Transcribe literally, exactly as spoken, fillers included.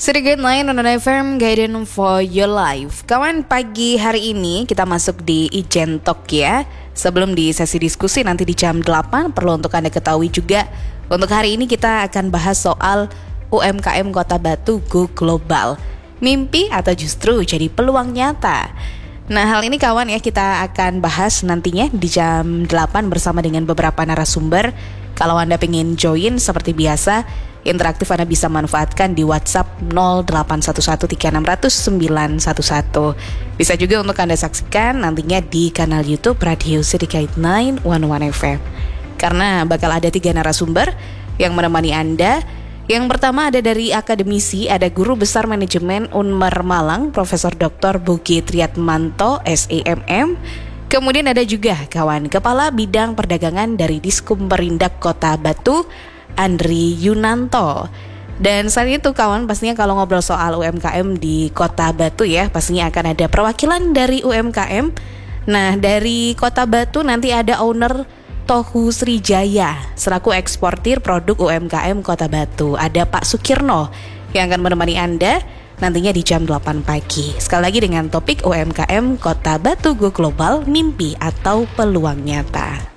Sedikit lain on F M Guidance for Your Life. Kawan, pagi hari ini kita masuk di Ijen Talk ya. Sebelum di sesi diskusi nanti di jam delapan, perlu untuk Anda ketahui juga, untuk hari ini kita akan bahas soal U M K M Kota Batu Go Global. Mimpi atau justru jadi peluang nyata? Nah, hal ini kawan ya kita akan bahas nantinya di jam delapan bersama dengan beberapa narasumber. Kalau Anda pengen join seperti biasa, interaktif Anda bisa manfaatkan di WhatsApp nol delapan satu satu tiga enam nol nol sembilan satu satu. Bisa juga untuk Anda saksikan nantinya di kanal YouTube Radio City Guide sembilan satu satu F M. Karena bakal ada tiga narasumber yang menemani Anda. Yang pertama ada dari akademisi, ada Guru Besar Manajemen Unmer Malang, Profesor Doktor Bogi Triatmanto, S E M M. Kemudian ada juga kawan Kepala Bidang Perdagangan dari Diskumperindak Kota Batu, Andri Yunanto. Dan selain itu kawan, pastinya kalau ngobrol soal U M K M di Kota Batu ya, pastinya akan ada perwakilan dari U M K M. Nah, dari Kota Batu nanti ada owner Tohu Srijaya selaku eksportir produk U M K M Kota Batu. Ada Pak Sukirno yang akan menemani Anda nantinya di jam delapan pagi. Sekali lagi dengan topik U M K M Kota Batu Go Global, mimpi atau peluang nyata.